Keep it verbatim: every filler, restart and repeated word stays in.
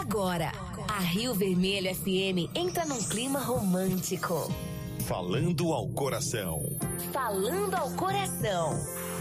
Agora, a Rio Vermelho F M entra num clima romântico. Falando ao coração. Falando ao coração.